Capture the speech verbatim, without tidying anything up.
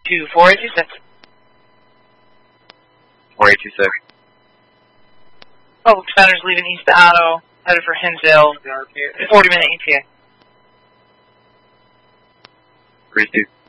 to four eight two six. four eight two six. Oh, Commander's leaving East Otto, headed for Hinsdale, forty minute E T A. Three two.